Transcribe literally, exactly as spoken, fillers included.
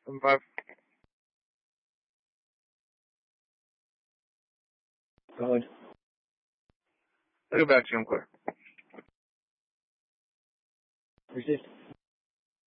Bye. Go ahead. I'll get back to you. I'm clear. Received.